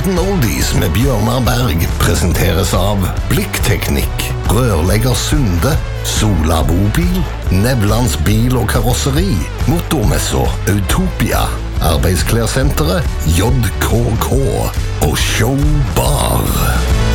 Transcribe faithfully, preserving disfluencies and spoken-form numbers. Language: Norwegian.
Golden Oldies med Bjørnar Berg presenteres av Blikkteknikk, Rørlegger Sunde, Sola Bobil, Nevlands bil- og karosseri, Motormesser, Utopia, Arbeidsklærsenteret, J K K og Show Bar.